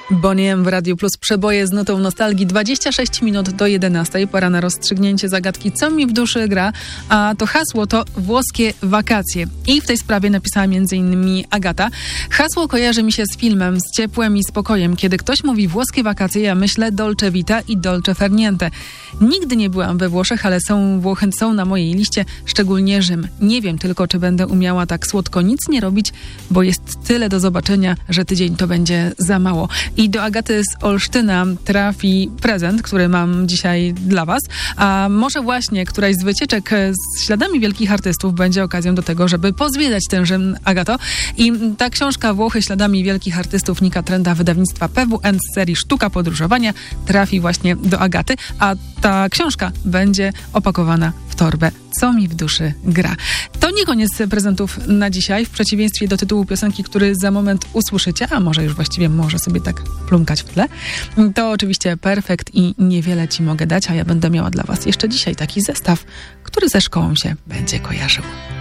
Bonnie M w Radiu Plus, przeboje z nutą nostalgii. 26 minut do 11. Pora na rozstrzygnięcie zagadki, co mi w duszy gra, a to hasło to włoskie wakacje. I w tej sprawie napisała m.in. Agata. Hasło kojarzy mi się z filmem, z ciepłem i spokojem. Kiedy ktoś mówi włoskie wakacje, ja myślę dolce vita i dolce far niente. Nigdy nie byłam we Włoszech, ale Włochy są na mojej liście, szczególnie Rzym. Nie wiem tylko, czy będę umiała tak słodko nic nie robić, bo jest tyle do zobaczenia, że tydzień to będzie za mało. I do Agaty z Olsztyna trafi prezent, który mam dzisiaj dla was. A może właśnie któraś z wycieczek z śladami wielkich artystów będzie okazją do tego, żeby pozwiedzać ten Rzym, Agato. I ta książka Włochy śladami wielkich artystów Nika Trenda, wydawnictwa PWN z serii Sztuka Podróżowania trafi właśnie do Agaty, a ta książka będzie opakowana w torbę. Co mi w duszy gra. To nie koniec prezentów na dzisiaj, w przeciwieństwie do tytułu piosenki, który za moment usłyszycie, a może już właściwie może sobie tak plumkać w tle. To oczywiście perfekt i niewiele ci mogę dać, a ja będę miała dla was jeszcze dzisiaj taki zestaw, który ze szkołą się będzie kojarzył.